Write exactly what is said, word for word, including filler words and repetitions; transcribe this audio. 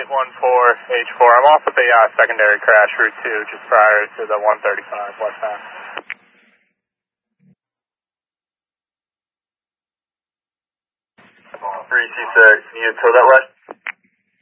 eight one four H four. I'm off of the uh, secondary crash route two, just prior to the one thirty-five westbound. three C six, can you tow that right?